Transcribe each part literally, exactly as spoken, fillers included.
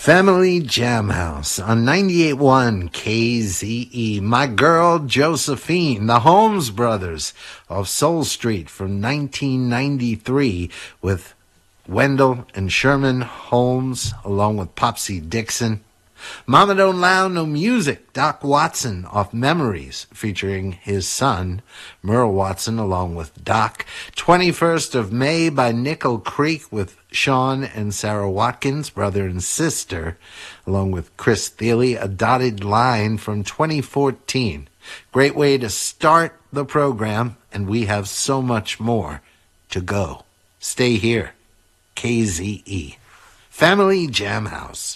Family Jam House on ninety-eight point one K Z E. My Girl Josephine, the Holmes Brothers of Soul Street from nineteen ninety-three with Wendell and Sherman Holmes along with Popsy Dixon. Mama Don't Allow No Music, Doc Watson off Memories featuring his son, Merle Watson, along with Doc. twenty-first of May by Nickel Creek with Sean and Sarah Watkins, brother and sister, along with Chris Thiele. A Dotted Line from twenty fourteen. Great way to start the program, and we have so much more to go. Stay here. K Z E. Family Jam House.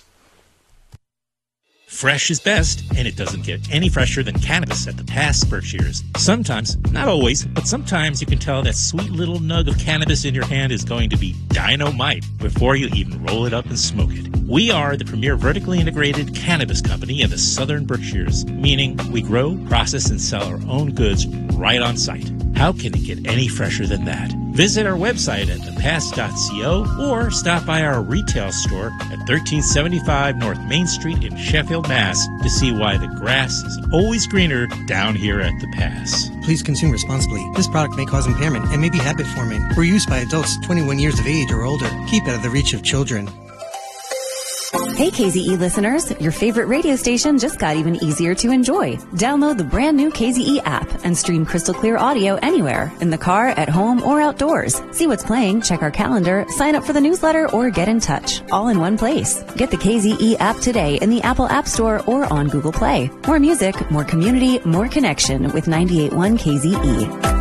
Fresh is best, and it doesn't get any fresher than cannabis at the Pass Berkshires. Sometimes, not always, but sometimes you can tell that sweet little nug of cannabis in your hand is going to be dynamite before you even roll it up and smoke it. We are the premier vertically integrated cannabis company in the Southern Berkshires, meaning we grow, process, and sell our own goods right on site. How can it get any fresher than that? Visit our website at the pass dot co or stop by our retail store at thirteen seventy-five North Main Street in Sheffield, Mass to see why the grass is always greener down here at the Pass. Please consume responsibly. This product may cause impairment and may be habit forming. For use by adults twenty-one years of age or older. Keep out of the reach of children. Hey K Z E listeners, your favorite radio station just got even easier to enjoy. Download the brand new K Z E app and stream crystal clear audio anywhere, in the car, at home, or outdoors. See what's playing, check our calendar, sign up for the newsletter, or get in touch, all in one place. Get the K Z E app today in the Apple App Store or on Google Play. More music, more community, more connection with ninety-eight point one K Z E.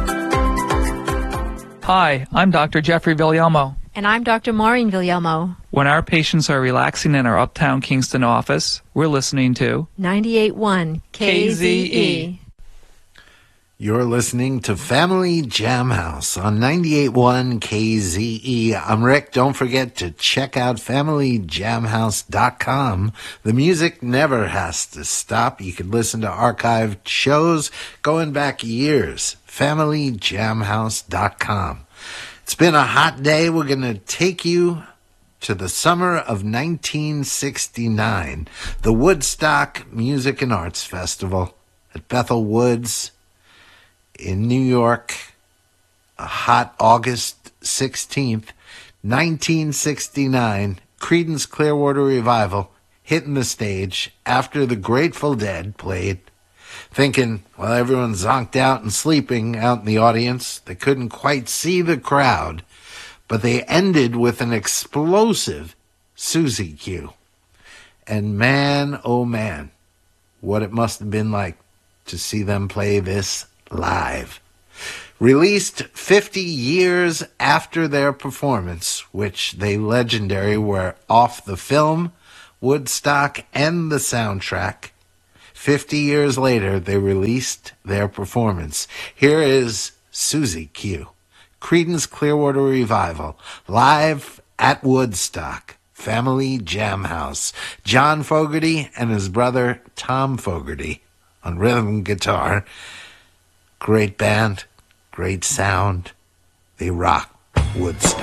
Hi, I'm Doctor Jeffrey Villalmo. And I'm Doctor Maureen Villalmo. When our patients are relaxing in our Uptown Kingston office, we're listening to ninety-eight point one K Z E. You're listening to Family Jam House on ninety-eight point one K Z E. I'm Rick. Don't forget to check out family jam house dot com. The music never has to stop. You can listen to archived shows going back years. family jam house dot com. It's been a hot day. We're going to take you to the summer of nineteen sixty-nine, the Woodstock Music and Arts Festival at Bethel Woods in New York, a hot August sixteenth, nineteen sixty-nine. Creedence Clearwater Revival hitting the stage after the Grateful Dead played. Thinking, well, everyone's zonked out and sleeping out in the audience. They couldn't quite see the crowd, but they ended with an explosive Susie Q. And man, oh man, what it must have been like to see them play this live. Released fifty years after their performance, which they legendary were off the film, Woodstock, and the soundtrack. Fifty years later, they released their performance. Here is Susie Q. Creedence Clearwater Revival, live at Woodstock, Family Jam House. John Fogerty and his brother Tom Fogerty on rhythm guitar. Great band, great sound. They rock Woodstock.